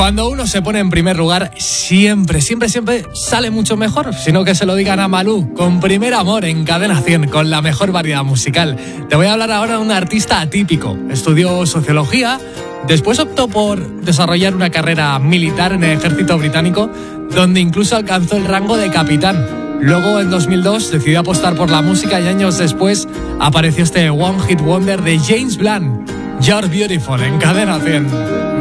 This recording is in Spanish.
Cuando uno se pone en primer lugar, siempre sale mucho mejor. Sino que se lo digan a Malú, con Primer Amor en Cadena 100, con la mejor variedad musical. Te voy a hablar ahora de un artista atípico. Estudió sociología, después optó por desarrollar una carrera militar en el ejército británico, donde incluso alcanzó el rango de capitán. Luego, en 2002, decidió apostar por la música y años después apareció este One Hit Wonder de James Blunt, You're Beautiful, en Cadena 100.